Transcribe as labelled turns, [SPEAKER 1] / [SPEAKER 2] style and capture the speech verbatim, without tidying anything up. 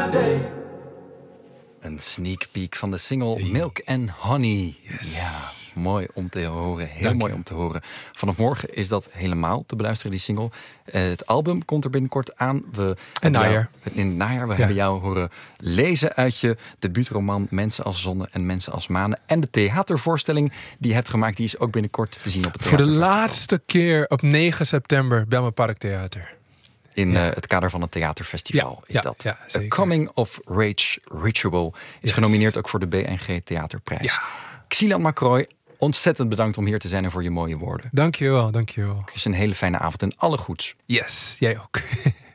[SPEAKER 1] Een sneak peek van de single Milk and Honey.
[SPEAKER 2] Yes.
[SPEAKER 1] Ja, mooi om te horen. Heel
[SPEAKER 2] Dank
[SPEAKER 1] mooi
[SPEAKER 2] je.
[SPEAKER 1] om te horen. Vanaf morgen is dat helemaal te beluisteren, die single. Uh, het album komt er binnenkort aan. We
[SPEAKER 2] in najaar.
[SPEAKER 1] Jou, in het najaar. We
[SPEAKER 2] ja.
[SPEAKER 1] hebben jou horen lezen uit je debuutroman Mensen als Zonne en Mensen als Manen. En de theatervoorstelling die je hebt gemaakt, die is ook binnenkort te zien op het
[SPEAKER 2] Voor de
[SPEAKER 1] theaterfestival.
[SPEAKER 2] laatste keer op negen september Bijlmer Parktheater.
[SPEAKER 1] In
[SPEAKER 2] Ja.
[SPEAKER 1] uh, het kader van het theaterfestival
[SPEAKER 2] ja,
[SPEAKER 1] is
[SPEAKER 2] ja,
[SPEAKER 1] dat.
[SPEAKER 2] Ja,
[SPEAKER 1] A Coming of Rage Ritual is
[SPEAKER 2] yes.
[SPEAKER 1] genomineerd ook voor de B N G Theaterprijs.
[SPEAKER 2] Ja.
[SPEAKER 1] Xilan Macroy, ontzettend bedankt om hier te zijn en voor je mooie woorden.
[SPEAKER 2] Dankjewel, dankjewel.
[SPEAKER 1] Het is een hele fijne avond en alle goeds.
[SPEAKER 2] Yes, jij ook.